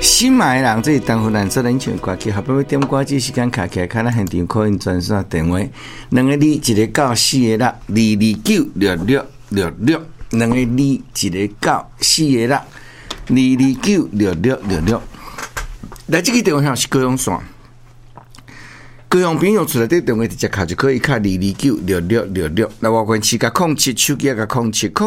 新买人这当湖南做人唱歌曲，后边要点歌这时间卡起来，看咱现场可以专线电话，2个2，1个9，4个6，2296666，2个2，1个9，4个6，2296666。来，这个电话上是高雄线，高雄朋友出来，这电话直接卡就可以卡2296666。来，我关时间07，手机个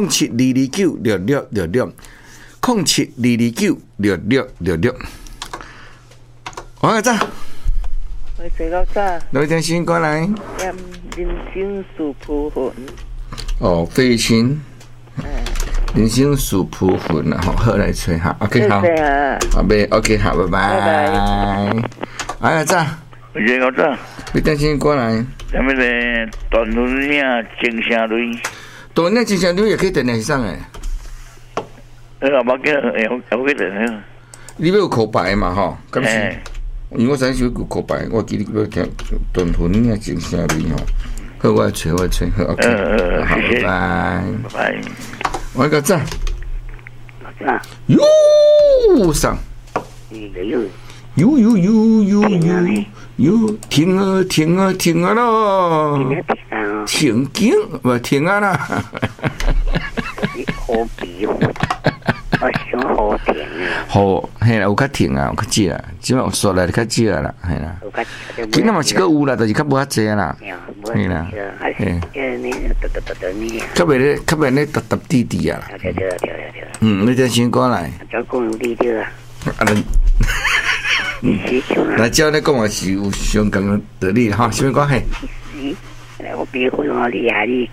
07，2296666，07，2296666。我个早， 我睡到早。 来点新歌来。 人生树铺云。 哦，费心。人生树铺云啊，好来吹哈。OK 好。好呗 ，OK 好，拜拜。拜拜。我个早。 我睡到早。 你点新歌来。 什么嘞？段路呢？金城雷。 段路金城雷也可以电视上诶。 我记我记得。 你要有口白嘛吼？敢是？因为我昨天有口白，我记你要听段路呢金城雷吼。好，我吹，好 ，OK。好，拜拜。 拜拜。 我个早。 早。 哟上。哟，停啊咯！停经不停啊啦！ 好比我想好停啊！ 好，嘿啦，有较停啊，有较少啦，即摆有刷来较少啦，嘿啦。今仔嘛是个有啦，但是较无遐济啦。嘿啦，嘿。较袂咧揼揼滴滴啊啦。你点先过来。 照顾你对啊。 那照你讲话是有相共的道理哈，什么关系？ 我比婚我厉害你，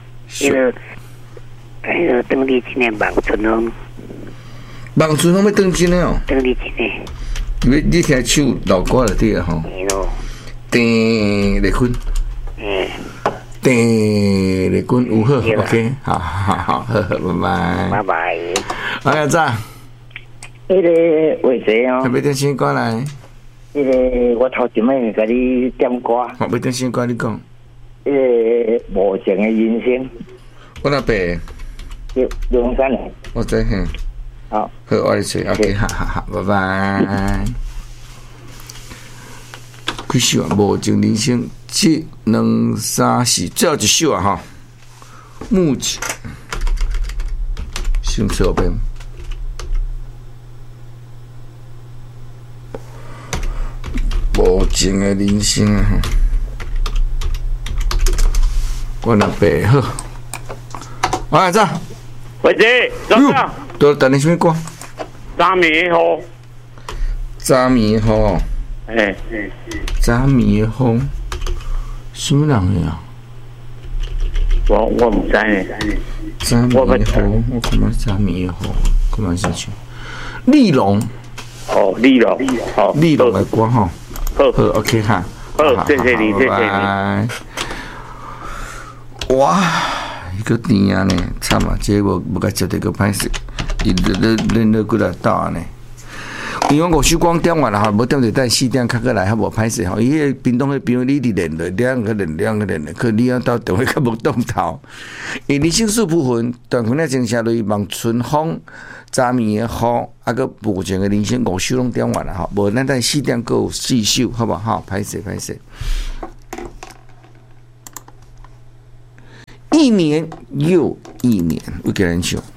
那个邓丽君的望春风。 望春风要邓真的哦。 邓丽君的。 你听唱老歌就对了吼。丁丽君。丁丽君有好 ，OK， 好，拜拜。 拜拜。 我个早。 那个为谁哦？ 要点新歌来。 那个我头前面给你点歌。 要点新歌你讲。 那个无情的人生。 我那边。 龙山的。 我知嘿。 好， 我来吹 ，OK， 好，拜拜。几首啊？无情人生，1、2、3、4，最后一首啊哈。木子。先左边。无情的人生啊！我那白好，我来走。 喂姐，早上。 都等你什么歌？ 炸猕猴。 炸猕猴。炸猕猴。什么人呀？ 我唔知呢。 炸猕猴，我看嘛炸猕猴，看嘛下去。立龙。 哦，立龙。好。 立龙的歌哈。好 ，OK 哈。 好，谢谢你，谢谢你。 哇，一个甜啊呢，惨啊！这无甲接得个歹势，伊恁过来打呢。因为5首光点完了哈，无点就等4点较过来，还无歹势吼。伊迄屏东迄边你伫练了，2个，可你要到电话较无动头。因人生树铺云，段群咧真下类望春风。炸面的好，个无情的人生5首拢点完了哈，无咱等4点还有4首，好不好？歹势。1年又1年，我给人唱。